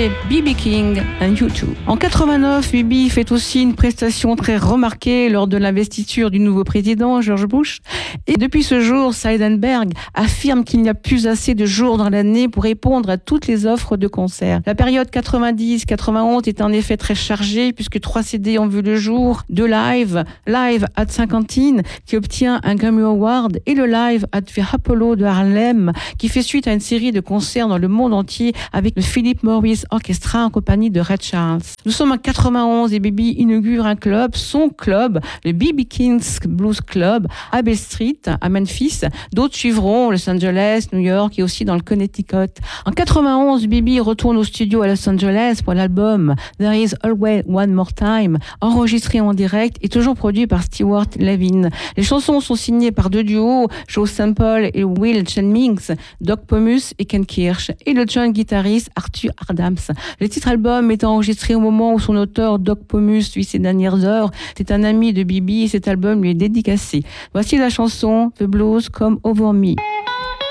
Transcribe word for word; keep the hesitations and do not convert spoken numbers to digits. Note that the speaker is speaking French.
C'était B B King and U deux. En quatre-vingt-neuf, B B fait aussi une prestation très remarquée lors de l'investiture du nouveau président, George Bush. Et depuis ce jour, Seidenberg affirme qu'il n'y a plus assez de jours dans l'année pour répondre à toutes les offres de concerts. La période quatre-vingt-dix quatre-vingt-onze est en effet très chargée puisque trois C D ont vu le jour, deux live, Live at Saint-Quentin qui obtient un Grammy Award et le Live at the Apollo de Harlem qui fait suite à une série de concerts dans le monde entier avec le Philip Morris Orchestra en compagnie de Ray Charles. Nous sommes en quatre-vingt-onze et B B inaugure un club, son club, le B B King's Blues Club à Bay Street, à Memphis. D'autres suivront, Los Angeles, New York et aussi dans le Connecticut. En quatre-vingt-onze, B B retourne au studio à Los Angeles pour l'album There Is Always One More Time, enregistré en direct et toujours produit par Stewart Levin. Les chansons sont signées par deux duos, Joe Sample et Will Jennings, Doc Pomus et Ken Kirsch, et le jeune guitariste Arthur Adams. Le titre album est enregistré au moment où son auteur Doc Pomus vit ses dernières heures. C'est un ami de B B et cet album lui est dédicacé. Voici la chanson The Blues Come Over Me.